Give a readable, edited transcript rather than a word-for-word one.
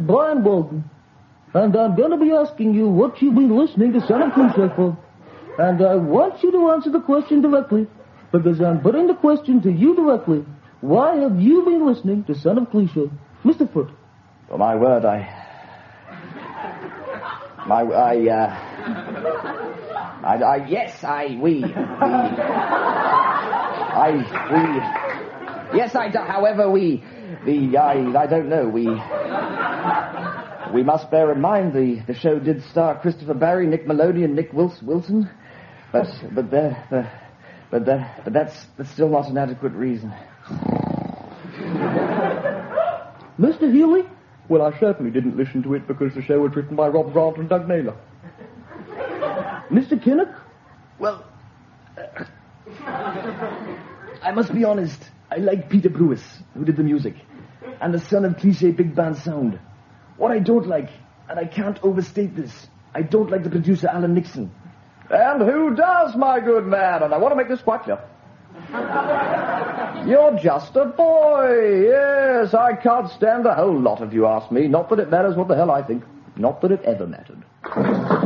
Brian Walden. And I'm going to be asking you what you've been listening to Son of Cliche for. And I want you to answer the question directly, because I'm putting the question to you directly. Why have you been listening to Son of Cliche? Mr. Foote. For my word, I don't know, we must bear in mind the show did star Christopher Barry, Nick Maloney, and Nick Wilson, but that's still not an adequate reason. Mr. Healy? Well, I certainly didn't listen to it because the show was written by Rob Grant and Doug Naylor. Mr. Kinnock? Well, I must be honest. I like Peter Brewis, who did the music, and the Son of Cliche big band sound. What I don't like, and I can't overstate this, I don't like the producer Alan Nixon. And who does, my good man? And I want to make this quite clear. You're just a boy. Yes, I can't stand a whole lot of you, ask me. Not that it matters what the hell I think. Not that it ever mattered.